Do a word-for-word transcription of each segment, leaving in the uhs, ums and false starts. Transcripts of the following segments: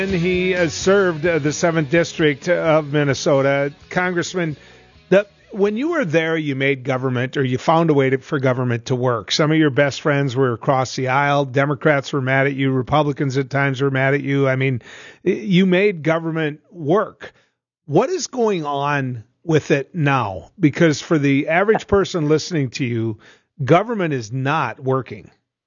And he has served uh, the seventh District of Minnesota. Congressman, the, when you were there, you made government, or you found a way to, for government to work. Some of your best friends were across the aisle. Democrats were mad at you. Republicans at times were mad at you. I mean, you made government work. What is going on with it now? Because for the average person listening to you, government is not working.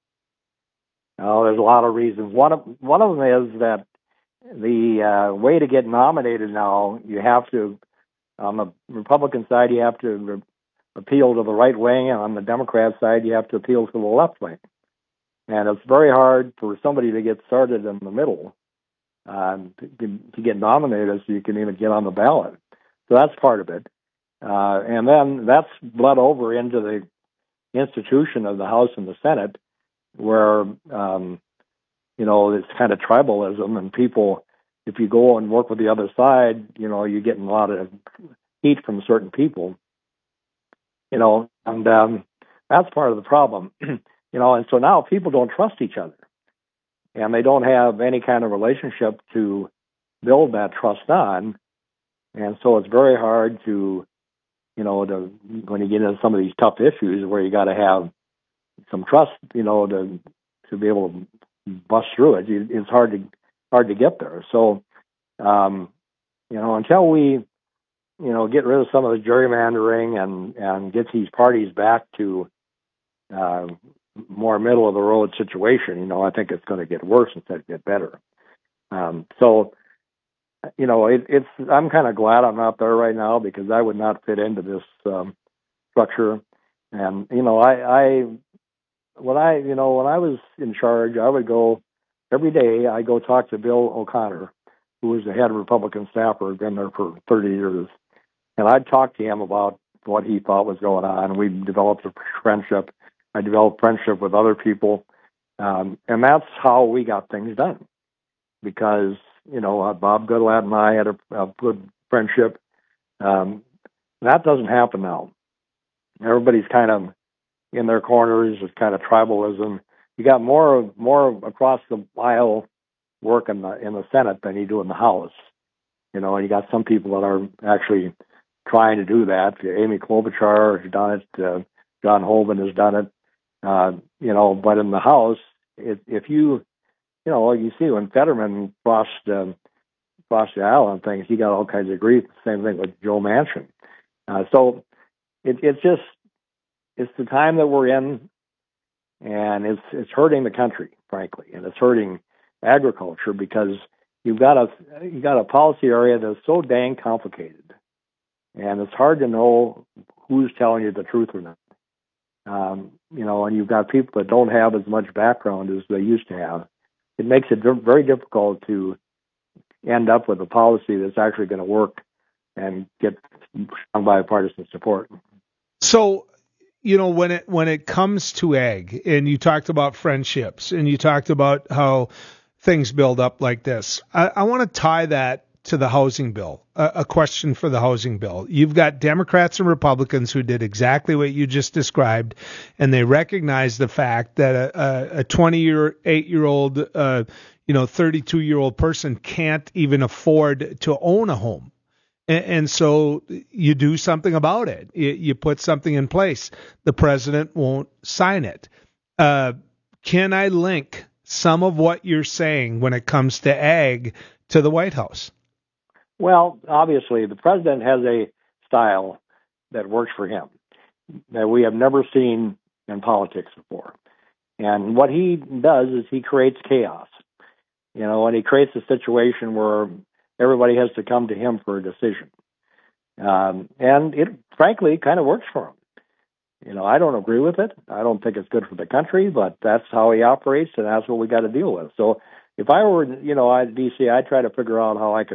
Oh, there's a lot of reasons. One of one of them is that the uh, way to get nominated now, you have to, on the Republican side, you have to re- appeal to the right wing, and on the Democrat side, you have to appeal to the left wing. And it's very hard for somebody to get started in the middle uh, to, to get nominated so you can even get on the ballot. So that's part of it. Uh, and then that's bled over into the institution of the House and the Senate, where um, you know, it's kind of tribalism, and people, if you go and work with the other side, you know, you're getting a lot of heat from certain people, you know, and um, that's part of the problem, you know, and so now people don't trust each other, and they don't have any kind of relationship to build that trust on, and so it's very hard to, you know, to, when you get into some of these tough issues where you got to have some trust, you know, to to be able to bust through it. It's hard to hard to get there. So, um, you know, until we, you know, get rid of some of the gerrymandering and and get these parties back to uh, more middle of the road situation, you know, I think it's going to get worse instead of get better. Um, so, you know, it, it's I'm kind of glad I'm not there right now, because I would not fit into this um, structure. And you know, I, I When I, you know, when I was in charge, I would go every day. I go talk to Bill O'Connor, who was the head Republican staffer, had been there for thirty years, and I'd talk to him about what he thought was going on. We developed a friendship. I developed friendship with other people, um, and that's how we got things done. Because you know, uh, Bob Goodlatte and I had a, a good friendship. Um, that doesn't happen now. Everybody's kind of in their corners. It's kind of tribalism. You got more more across the aisle work in the in the Senate than you do in the House. You know, and you got some people that are actually trying to do that. Amy Klobuchar has done it. Uh, John Hoeven has done it. Uh, you know, but in the House, it, if you, you know, you see when Fetterman crossed um, crossed the aisle and things, he got all kinds of grief. Same thing with Joe Manchin. Uh, so it, it's just it's the time that we're in, and it's it's hurting the country, frankly, and it's hurting agriculture, because you've got a you got a policy area that's so dang complicated, and it's hard to know who's telling you the truth or not. Um, you know, and you've got people that don't have as much background as they used to have. It makes it very difficult to end up with a policy that's actually going to work and get strong bipartisan support. So, you know, when it when it comes to ag, and you talked about friendships, and you talked about how things build up like this, I, I want to tie that to the housing bill, a, a question for the housing bill. You've got Democrats and Republicans who did exactly what you just described, and they recognize the fact that a, a twenty-eight-year-old, uh, you know, thirty-two-year-old person can't even afford to own a home. And so you do something about it. You put something in place. The president won't sign it. Uh, can I link some of what you're saying when it comes to ag to the White House? Well, obviously, the president has a style that works for him that we have never seen in politics before. And what he does is he creates chaos. You know, and he creates a situation where everybody has to come to him for a decision. Um, and it, frankly, kind of works for him. You know, I don't agree with it. I don't think it's good for the country, but that's how he operates, and that's what we got to deal with. So if I were, you know, at D C, I'd try to figure out how I could